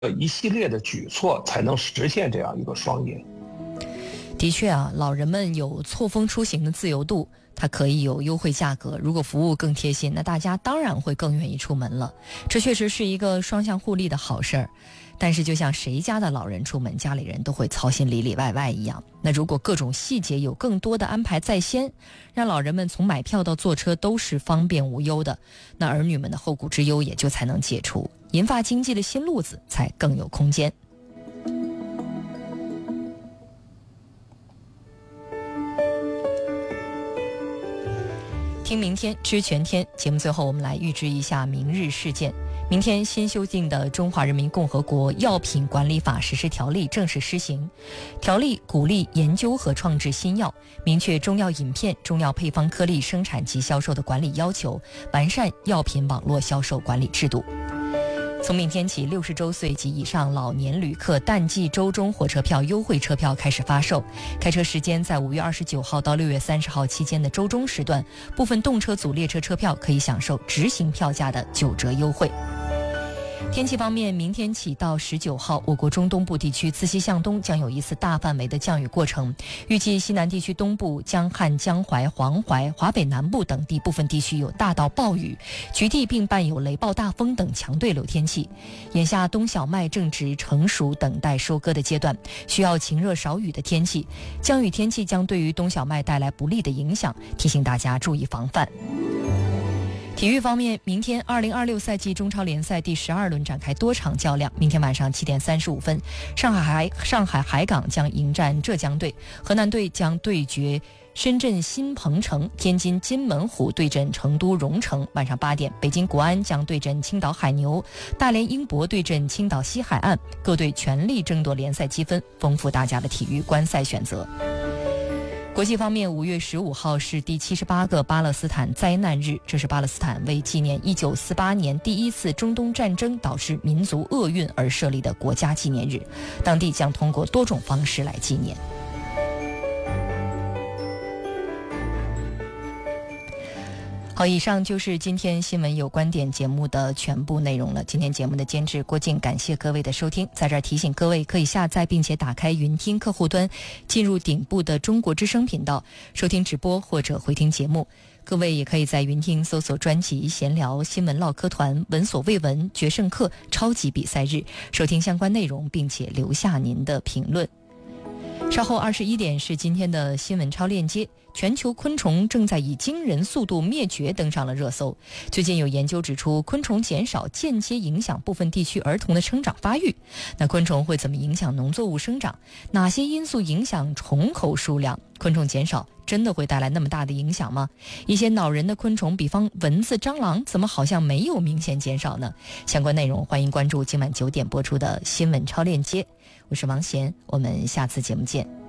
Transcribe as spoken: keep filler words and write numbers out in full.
一系列的举措才能实现这样一个双赢。 的确啊，老人们有错峰出行的自由度，它可以有优惠价格，如果服务更贴心，那大家当然会更愿意出门了。这确实是一个双向互利的好事儿。但是就像谁家的老人出门，家里人都会操心里里外外一样，那如果各种细节有更多的安排在先，让老人们从买票到坐车都是方便无忧的，那儿女们的后顾之忧也就才能解除，银发经济的新路子才更有空间。听明天知全天，节目最后我们来预知一下明日事件。明天新修订的《中华人民共和国药品管理法》实施条例正式施行。条例鼓励研究和创制新药，明确中药饮片、中药配方颗粒生产及销售的管理要求，完善药品网络销售管理制度。从明天起，六十周岁及以上老年旅客淡季周中火车票优惠车票开始发售。开车时间在五月二十九号到六月三十号期间的周中时段，部分动车组列车车票可以享受直行票价的九折优惠。天气方面，明天起到十九号，我国中东部地区自西向东将有一次大范围的降雨过程，预计西南地区东部、江汉、江淮、黄淮、华北南部等地部分地区有大到暴雨，局地并伴有雷暴大风等强对流天气。眼下冬小麦正值成熟等待收割的阶段，需要晴热少雨的天气，降雨天气将对于冬小麦带来不利的影响，提醒大家注意防范。体育方面，明天二零二六赛季中超联赛第十二轮展开多场较量。明天晚上七点三十五分，上海海上海海港将迎战浙江队，河南队将对决深圳新鹏城，天津金门虎对阵成都蓉城。晚上八点，北京国安将对阵青岛海牛，大连英博对阵青岛西海岸，各队全力争夺联赛积分，丰富大家的体育观赛选择。国际方面，五月十五号是第七十八个巴勒斯坦灾难日，这是巴勒斯坦为纪念一九四八年第一次中东战争导致民族厄运而设立的国家纪念日，当地将通过多种方式来纪念。好，以上就是今天新闻有观点节目的全部内容了。今天节目的监制郭靖，感谢各位的收听。在这儿提醒各位，可以下载并且打开云听客户端，进入顶部的中国之声频道，收听直播或者回听节目。各位也可以在云听搜索专辑闲聊、新闻唠嗑团、闻所未闻、决胜课、超级比赛日，收听相关内容，并且留下您的评论。稍后二十一点是今天的新闻超链接。全球昆虫正在以惊人速度灭绝登上了热搜。最近有研究指出，昆虫减少间接影响部分地区儿童的成长发育。那昆虫会怎么影响农作物生长？哪些因素影响虫口数量？昆虫减少真的会带来那么大的影响吗？一些恼人的昆虫，比方蚊子、蟑螂，怎么好像没有明显减少呢？相关内容欢迎关注今晚九点播出的新闻超链接。我是王贤，我们下次节目见。